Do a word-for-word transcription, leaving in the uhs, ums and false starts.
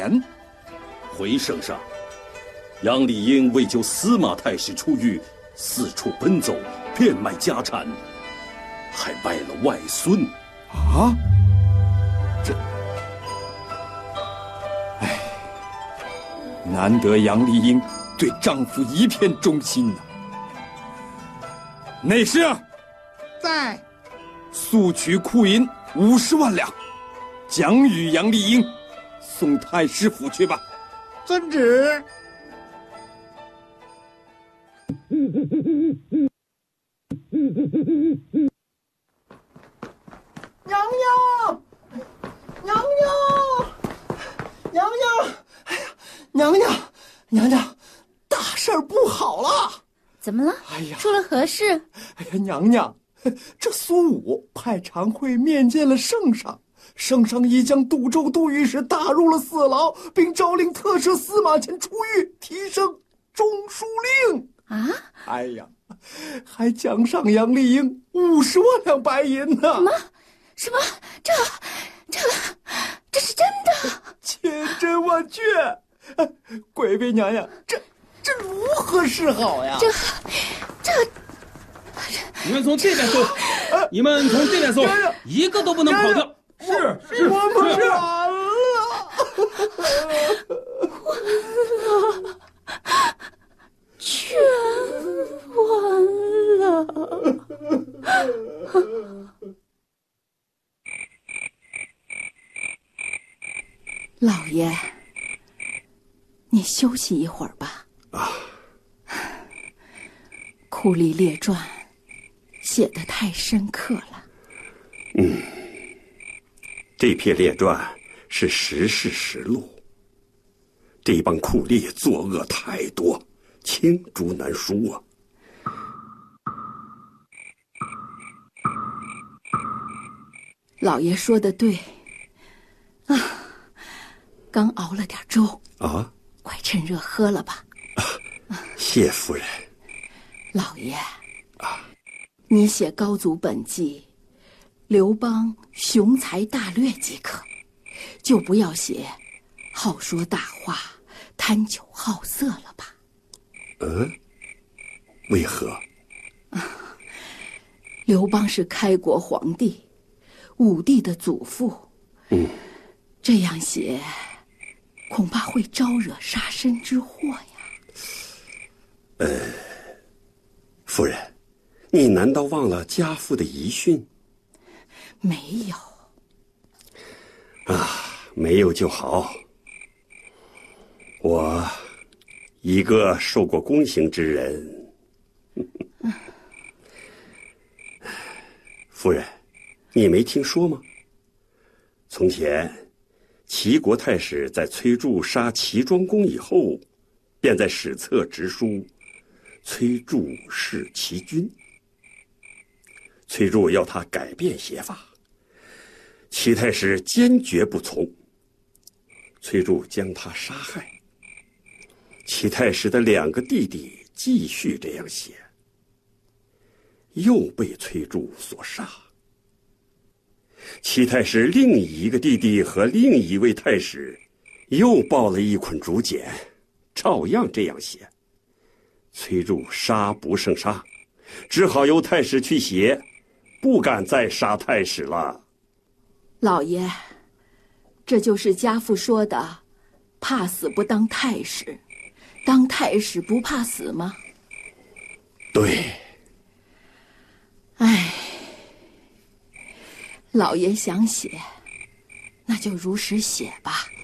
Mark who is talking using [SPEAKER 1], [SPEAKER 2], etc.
[SPEAKER 1] 言？
[SPEAKER 2] 回圣上，杨丽英为救司马太师出狱，四处奔走，变卖家产，还卖了外孙。
[SPEAKER 1] 啊？这……哎，难得杨丽英对丈夫一片忠心呐、啊。内侍
[SPEAKER 3] 在，
[SPEAKER 1] 速取库银五十万两，奖与杨丽英，送太师府去吧。
[SPEAKER 3] 遵旨。娘娘，娘娘，娘娘，哎呀，娘娘，娘娘，大事儿不好了！
[SPEAKER 4] 怎么了？
[SPEAKER 3] 哎呀，
[SPEAKER 4] 出了何事？
[SPEAKER 3] 哎呀，娘娘，这苏武派常惠面见了圣上，圣上已将杜州杜御史打入了死牢，并诏令特赦司马迁出狱，提升中书令。
[SPEAKER 4] 啊！
[SPEAKER 3] 哎呀，还奖赏杨丽英五十万两白银呢！
[SPEAKER 4] 什么？什么？这、这、这是真的？
[SPEAKER 3] 千真万确！贵妃娘娘，这这如何是好呀？
[SPEAKER 4] 这、这……
[SPEAKER 5] 你们从这边搜，你们从这边搜，一个都不能跑掉。
[SPEAKER 3] 是是，我们完了，
[SPEAKER 4] 完了，全完了。老爷，你休息一会儿吧。
[SPEAKER 2] 啊，
[SPEAKER 4] 酷吏列传写得太深刻了。
[SPEAKER 2] 嗯，这篇列传是实事实录。这帮酷吏作恶太多，罄竹难书啊。
[SPEAKER 4] 老爷说的对啊，刚熬了点粥
[SPEAKER 2] 啊，
[SPEAKER 4] 快趁热喝了吧。
[SPEAKER 2] 啊、谢夫人。
[SPEAKER 4] 老爷
[SPEAKER 2] 啊，
[SPEAKER 4] 你写高祖本纪刘邦雄才大略即可，就不要写好说大话贪酒好色了吧。
[SPEAKER 2] 嗯，为何？
[SPEAKER 4] 啊，刘邦是开国皇帝，武帝的祖父。
[SPEAKER 2] 嗯，
[SPEAKER 4] 这样写恐怕会招惹杀身之祸呀。
[SPEAKER 2] 呃，夫人，你难道忘了家父的遗训？
[SPEAKER 4] 没有。
[SPEAKER 2] 啊，没有就好。我一个受过宫刑之人，
[SPEAKER 4] 嗯、
[SPEAKER 2] 夫人，你没听说吗？从前，齐国太史在崔杼杀齐庄公以后，便在史册直书崔杼弑齐君。崔杼要他改变写法，齐太史坚决不从，崔杼将他杀害。齐太史的两个弟弟继续这样写，又被崔杼所杀。齐太史另一个弟弟和另一位太史又抱了一捆竹简，照样这样写。崔杼杀不胜杀，只好由太史去写，不敢再杀太史了。
[SPEAKER 4] 老爷，这就是家父说的怕死不当太史，当太史不怕死吗？
[SPEAKER 2] 对。
[SPEAKER 4] 唉，老爷想写，那就如实写吧。